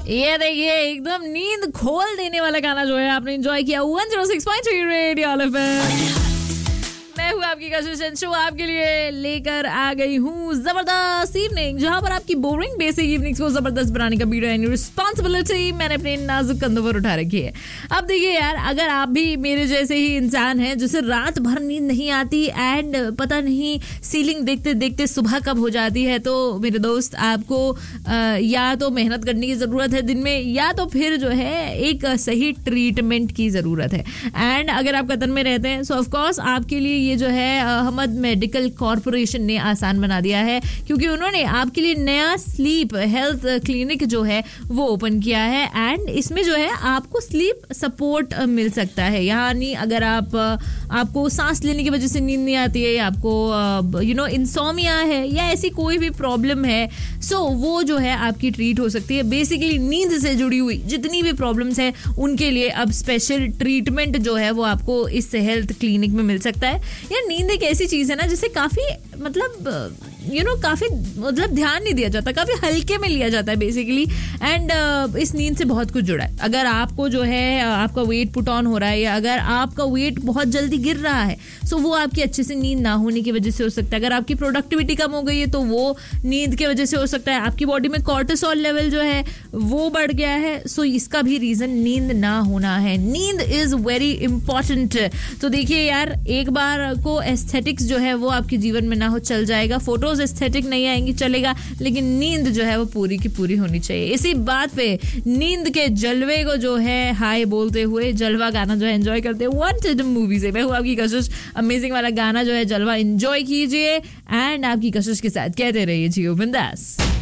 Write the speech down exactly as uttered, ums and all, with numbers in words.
ये देखिए एकदम नींद खोल देने वाला गाना जो है आपने एंजॉय किया one zero six point three radio FM. मैं हूँ आपकी कशिश शो आपके लिए लेकर आ गई हूँ जबरदस्त इवनिंग, जहाँ पर आपकी बोरिंग बेसिक इवनिंग्स को जबरदस्त बनाने का बीड़ा एंड रिस्पॉन्सिबिलिटी मैंने अपने नाजुक कंधों पर उठा रखी है। अब देखिए यार, अगर आप भी मेरे जैसे ही इंसान हैं जिसे रात भर नींद नहीं आती एंड पता नहीं सीलिंग देखते देखते सुबह कब हो जाती है, तो मेरे दोस्त आपको आ, या तो मेहनत करने की ज़रूरत है दिन में, या तो फिर जो है एक सही ट्रीटमेंट की ज़रूरत है। एंड अगर आप कतर में रहते हैं सो ऑफकोर्स आपके लिए ये जो है अहमद मेडिकल कॉरपोरेशन ने आसान बना दिया है, क्योंकि उन्होंने आपके लिए नया स्लीप हेल्थ क्लिनिक जो है वो ओपन किया है। एंड इसमें जो है आपको स्लीप सपोर्ट मिल सकता है, यानी अगर आप आपको सांस लेने की वजह से नींद नहीं आती है, या आपको यू नो इंसोमिया है, या ऐसी कोई भी प्रॉब्लम है, सो वो जो है आपकी ट्रीट हो सकती है। बेसिकली नींद से जुड़ी हुई जितनी भी प्रॉब्लम्स है उनके लिए अब स्पेशल ट्रीटमेंट जो है वो आपको इस हेल्थ क्लिनिक में मिल सकता है। यार नींद एक ऐसी चीज है ना जिसे काफी मतलब यू नो काफी मतलब ध्यान नहीं दिया जाता, काफी हल्के में लिया जाता है बेसिकली। एंड uh, इस नींद से बहुत कुछ जुड़ा है। अगर आपको जो है आपका वेट पुट ऑन हो रहा है, या अगर आपका वेट बहुत जल्दी गिर रहा है, सो वो आपकी अच्छे से नींद ना होने की वजह से हो सकता है। अगर आपकी प्रोडक्टिविटी कम हो गई है तो वो नींद की वजह से हो सकता है। आपकी बॉडी में कॉर्टिसोल लेवल जो है वो बढ़ गया है, सो इसका भी रीजन नींद ना होना है। नींद इज वेरी इंपॉर्टेंट। तो देखिए यार, एक बार को एस्थेटिक्स जो है वो आपके जीवन में ना हो चल जाएगा, फोटोज एस्थेटिक नहीं आएंगी चलेगा, लेकिन नींद जो है वो पूरी की पूरी होनी चाहिए। इसी बात पे नींद के जलवे को जो है हाय बोलते हुए जलवा गाना जो है एंजॉय करते हैं वांटेड मूवी से। मैं हूँ आपकी कशिश, अमेजिंग वाला गाना जो है जलवा एंजॉय कीजिए एंड आपकी कशिश के साथ कहते रहिए जियो बिंदास।